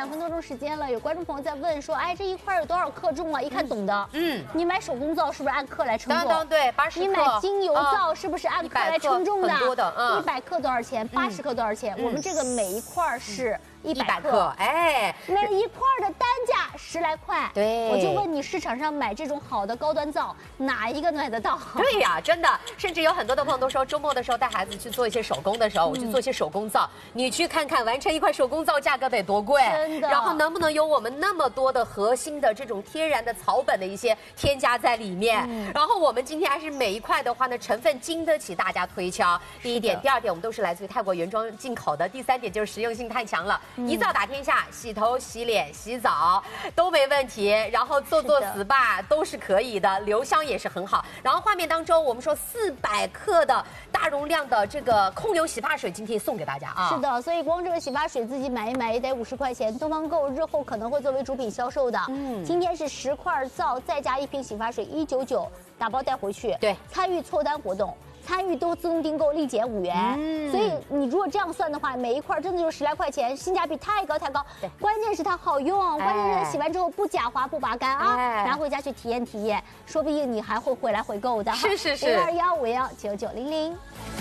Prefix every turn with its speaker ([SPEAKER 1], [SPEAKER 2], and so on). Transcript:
[SPEAKER 1] 2分多钟时间了，有观众朋友在问说，哎，这一块有多少克重啊？一看懂的，你买手工皂是不是按克来称重？
[SPEAKER 2] 对，80克。
[SPEAKER 1] 你买精油皂是不是按克来称重的？
[SPEAKER 2] 很多的
[SPEAKER 1] ，100克多少钱？80克多少钱？我们这个每一块是100克，
[SPEAKER 2] 哎，
[SPEAKER 1] 每一块的单价10来块。
[SPEAKER 2] 对，
[SPEAKER 1] 我就问你，市场上买这种好的高端皂，哪一个买得到？
[SPEAKER 2] 对呀，真的，甚至有很多的朋友都说，周末的时候带孩子去做一些手工的时候，我去做一些手工皂，你去看看，完成一块手工皂价格得多贵，
[SPEAKER 1] 真的。
[SPEAKER 2] 然后能不能有我们那么多的核心的这种天然的草本的一些添加在里面？然后我们今天还是每一块的话呢，成分经得起大家推敲。第一点，第二点，我们都是来自于泰国原装进口的。第3点就是实用性太强了，一皂打天下，洗头、洗脸、洗澡都没问题，然后做 SPA 都是可以的，留香也是很好。然后画面当中我们说400克的大容量的这个控油洗发水，今天送给大家啊。
[SPEAKER 1] 是的，所以光这个洗发水自己买一买也得50块钱，东方购日后可能会作为主品销售的。今天是10块皂再加1瓶洗发水199，打包带回去。
[SPEAKER 2] 对，
[SPEAKER 1] 参与凑单活动。参与都自动订购立减5元，所以你如果这样算的话，每一块真的就10来块钱，性价比太高太高。对，关键是它好用，关键是洗完之后不假滑不拔干啊，拿回家去体验体验，说不定你还会回来回购的。
[SPEAKER 2] 是是是
[SPEAKER 1] ，0215199900。